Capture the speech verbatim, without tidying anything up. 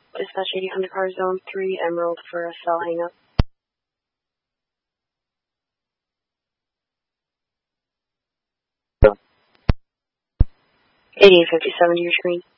Dispatch eighty Undercar Zone three, Emerald for a cell hang-up. eighty-eight fifty-seven to your screen.